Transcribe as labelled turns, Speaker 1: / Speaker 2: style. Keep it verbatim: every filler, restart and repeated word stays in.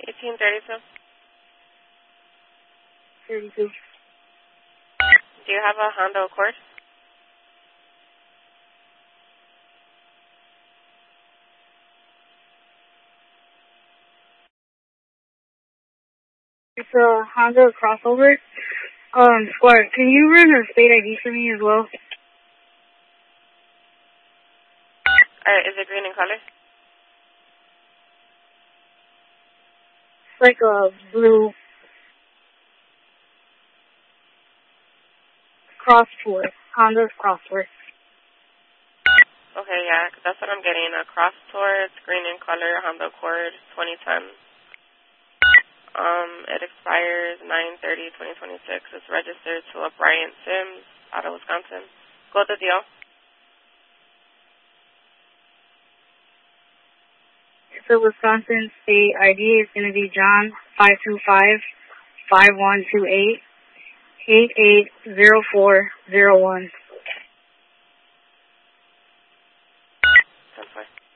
Speaker 1: eighteen thirty-two.
Speaker 2: thirty-two.
Speaker 1: Do you have a Honda Accord?
Speaker 2: It's a Honda crossover. Um, Squire, can you run a state I D for me as well?
Speaker 1: Alright, is it green in color?
Speaker 2: It's like a blue cross tour. Honda's cross tour.
Speaker 1: Okay, yeah, 'cause that's what I'm getting. A Cross Tour, it's green in color, Honda Accord, twenty ten. Um, it expires nine thirty twenty twenty-six. It's registered to a Bryant Sims out of Wisconsin. Go to deal.
Speaker 2: It's a Wisconsin state I D. It's going to be John five two five, five one two eight, eight eight zero four zero one.
Speaker 1: ten four.